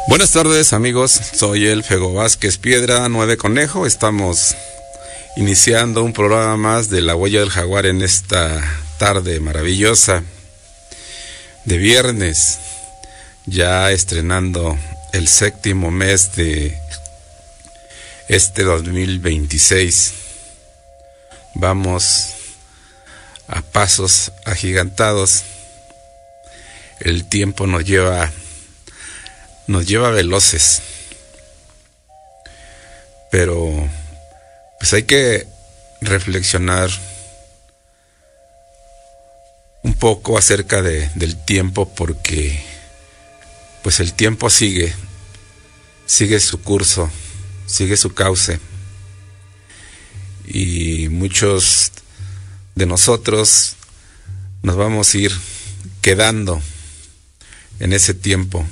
Buenas tardes amigos, soy el Fego Vázquez Piedra 9 Conejo. Estamos iniciando un programa más de La Huella del Jaguar en esta tarde maravillosa de viernes, ya estrenando el séptimo mes de este 2026. Vamos a pasos agigantados. El tiempo nos lleva veloces, pero pues hay que reflexionar un poco acerca del tiempo, porque pues el tiempo sigue su curso, sigue su cauce, y muchos de nosotros nos vamos a ir quedando en ese tiempo.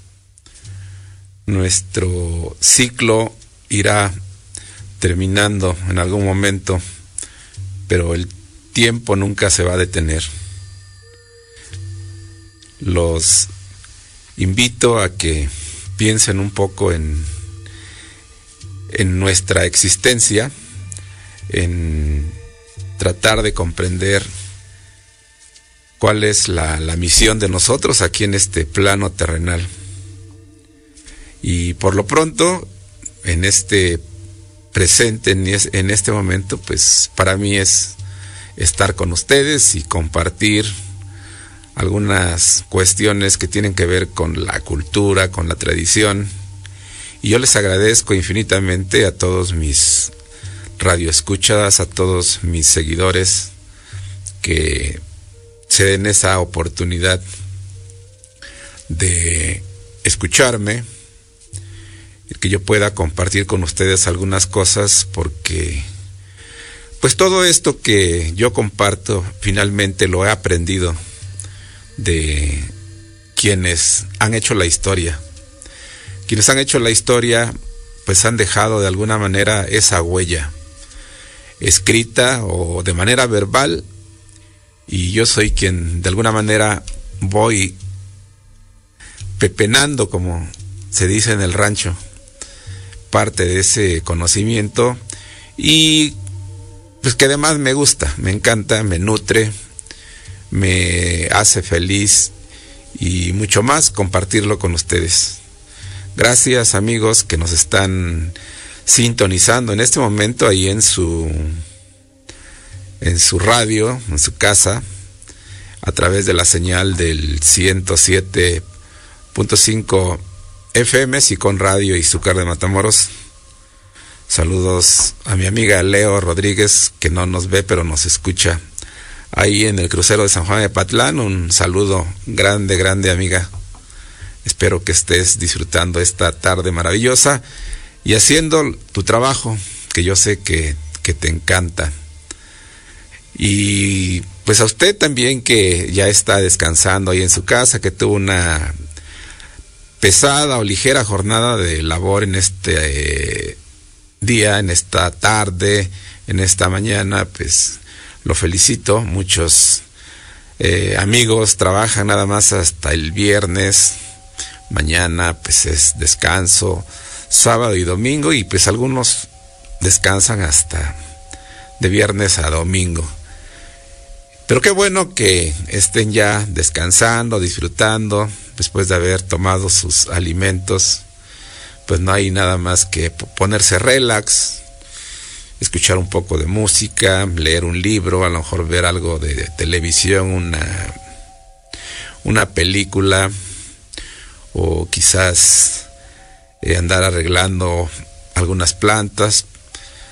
Nuestro ciclo irá terminando en algún momento, pero el tiempo nunca se va a detener. Los invito a que piensen un poco en nuestra existencia, en tratar de comprender cuál es la misión de nosotros aquí en este plano terrenal. Y por lo pronto, en este presente, en este momento, pues para mí es estar con ustedes y compartir algunas cuestiones que tienen que ver con la cultura, con la tradición. Y yo les agradezco infinitamente a todos mis radioescuchas, a todos mis seguidores, que se den esa oportunidad de escucharme, que yo pueda compartir con ustedes algunas cosas, porque pues todo esto que yo comparto finalmente lo he aprendido de quienes han hecho la historia. Quienes han hecho la historia pues han dejado de alguna manera esa huella, escrita o de manera verbal, y yo soy quien de alguna manera voy pepenando, como se dice en el rancho, parte de ese conocimiento, y pues que además me gusta, me encanta, me nutre, me hace feliz y mucho más compartirlo con ustedes. Gracias amigos que nos están sintonizando en este momento ahí en su radio, en su casa, a través de la señal del 107.5 FM, Sicón Radio y Izúcar de Matamoros. Saludos a mi amiga Leo Rodríguez, que no nos ve pero nos escucha ahí en el crucero de San Juan de Patlán. Un saludo grande amiga. Espero que estés disfrutando esta tarde maravillosa y haciendo tu trabajo, que yo sé que te encanta. Y pues a usted también, que ya está descansando ahí en su casa, que tuvo una pesada o ligera jornada de labor en este día, en esta tarde, en esta mañana, pues lo felicito. Muchos amigos trabajan nada más hasta el viernes. Mañana pues es descanso, sábado y domingo, y pues algunos descansan hasta de viernes a domingo. Pero qué bueno que estén ya descansando, disfrutando, después de haber tomado sus alimentos. Pues no hay nada más que ponerse relax, escuchar un poco de música, leer un libro, a lo mejor ver algo de televisión, una película, o quizás andar arreglando algunas plantas.